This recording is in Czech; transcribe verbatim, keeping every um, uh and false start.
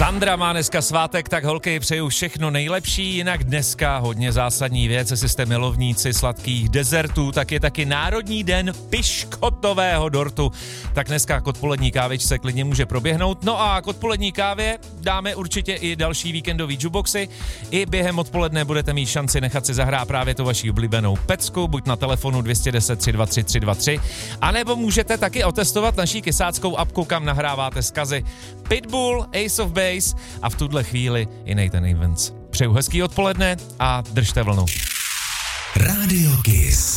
Sandra má dneska svátek, tak holky přeju všechno nejlepší, jinak dneska hodně zásadní věc, jestli jste milovníci sladkých dezertů, tak je taky Národní den piškotového dortu, tak dneska k odpolední kávičce klidně může proběhnout, no a k odpolední kávě dáme určitě i další víkendový jukeboxy, i během odpoledne budete mít šanci nechat si zahrát právě tu vaši oblíbenou pecku, buď na telefonu dva jedna nula tři dva tři tři dva tři, anebo můžete taky otestovat naší kysáckou apku, kam nahráváte vzkazy. Pitbull, Ace of Base a v tuhle chvíli i Nathan Evans. Přeju hezký odpoledne a držte vlnu. Radio Kiss.